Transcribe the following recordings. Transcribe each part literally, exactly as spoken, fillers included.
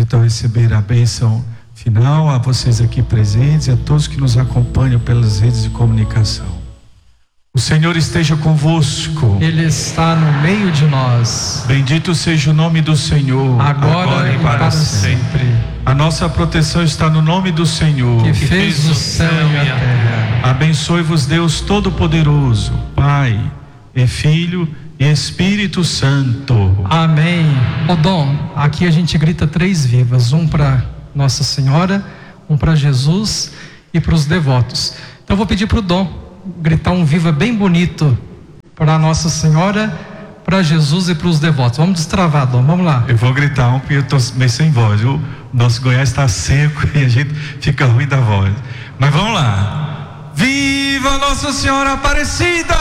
então receber a bênção final a vocês aqui presentes e a todos que nos acompanham pelas redes de comunicação. O Senhor esteja convosco. Ele está no meio de nós. Bendito seja o nome do Senhor, agora, agora e para, para sempre. sempre. A nossa proteção está no nome do Senhor, que, que fez, fez o céu e a terra. Abençoe-vos Deus Todo-Poderoso, Pai e Filho e Espírito Santo. Amém. Ô Dom, aqui a gente grita três vivas, um para Nossa Senhora, um para Jesus e para os devotos. Então eu vou pedir para o Dom gritar um viva bem bonito para Nossa Senhora, para Jesus e para os devotos. Vamos destravar, Dom, vamos lá. Eu vou gritar um porque eu estou meio sem voz. O nosso Goiás está seco e a gente fica ruim da voz. Mas vamos lá. Viva Nossa Senhora Aparecida!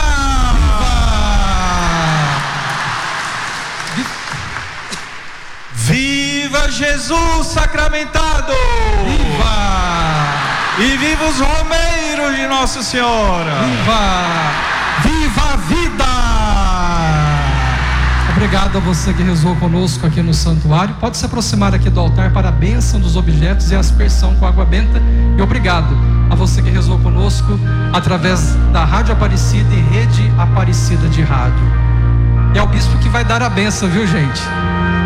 Viva Jesus sacramentado! Viva! E viva os romeiros de Nossa Senhora! Viva! Viva a vida! Obrigado a você que rezou conosco aqui no santuário. Pode se aproximar aqui do altar para a bênção dos objetos e a aspersão com água benta. E obrigado a você que rezou conosco através da Rádio Aparecida e Rede Aparecida de Rádio. É o bispo que vai dar a bênção, viu, gente?